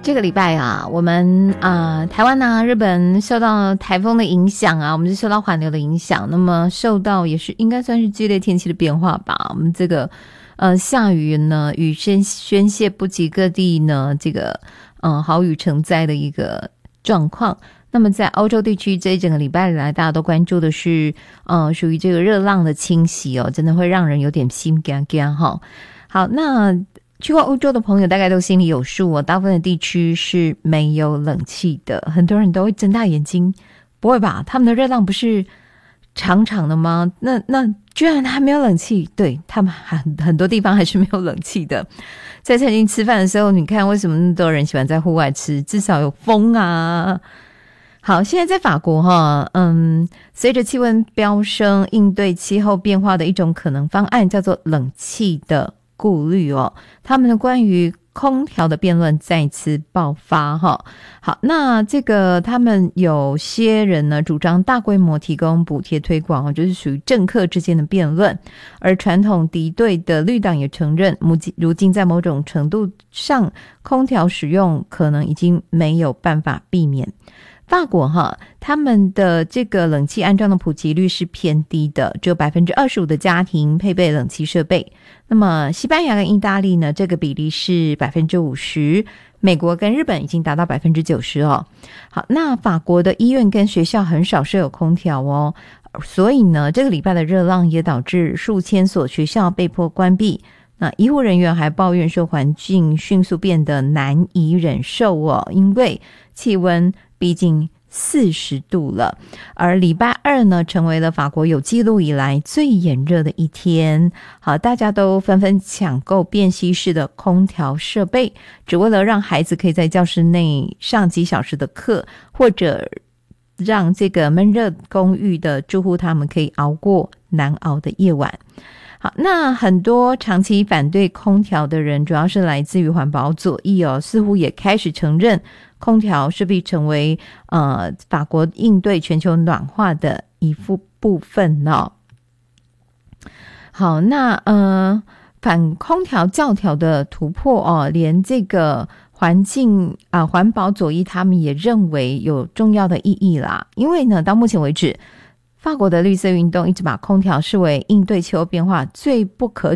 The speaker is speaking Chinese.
这个礼拜啊，我们台湾啊、日本受到台风的影响啊，我们是受到环流的影响，那么受到也是应该算是剧烈天气的变化吧。我们这个下雨呢，雨声宣泄不及，各地呢这个豪雨成灾的一个状况。那么在欧洲地区这一整个礼拜来，大家都关注的是属于这个热浪的侵袭哦，真的会让人有点心干干哈。好，那去过欧洲的朋友大概都心里有数哦，大部分的地区是没有冷气的，很多人都会睁大眼睛，不会吧？他们的热浪不是长长的吗？那居然还没有冷气？对，他们很多地方还是没有冷气的。在餐厅吃饭的时候，你看为什么那么多人喜欢在户外吃？至少有风啊。好，现在在法国哈，随着气温飙升，应对气候变化的一种可能方案叫做冷气的顾虑哦。他们的关于空调的辩论再次爆发哈。好，那这个他们有些人呢主张大规模提供补贴推广哦，就是属于政客之间的辩论。而传统敌对的绿党也承认，如今在某种程度上，空调使用可能已经没有办法避免。法国哈，他们的这个冷气安装的普及率是偏低的，只有 25% 的家庭配备冷气设备。那么西班牙跟意大利呢，这个比例是 50%， 美国跟日本已经达到 90% 哦。好，那法国的医院跟学校很少设有空调哦，所以呢，这个礼拜的热浪也导致数千所学校被迫关闭。那医护人员还抱怨说环境迅速变得难以忍受哦，因为气温毕竟40度了。而礼拜二呢，成为了法国有记录以来最炎热的一天。好，大家都纷纷抢购便携式的空调设备，只为了让孩子可以在教室内上几小时的课，或者让这个闷热公寓的住户他们可以熬过难熬的夜晚。好，那很多长期反对空调的人，主要是来自于环保左翼哦，似乎也开始承认空调势必成为法国应对全球暖化的一部分哦。好，那反空调教条的突破哦，连这个环保左翼他们也认为有重要的意义啦。因为呢，到目前为止，法国的绿色运动一直把空调视为应对气候变化最不可